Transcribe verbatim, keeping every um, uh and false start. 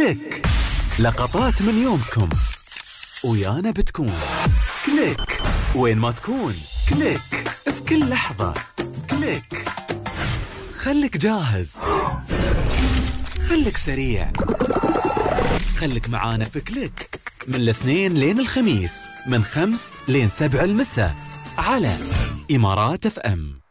كليك، لقطات من يومكم ويانا بتكون كليك، وين ما تكون كليك، في كل لحظة كليك. خليك جاهز، خليك سريع، خليك معانا في كليك من الاثنين لين الخميس من خمس لين سبع المساء على إمارات اف ام.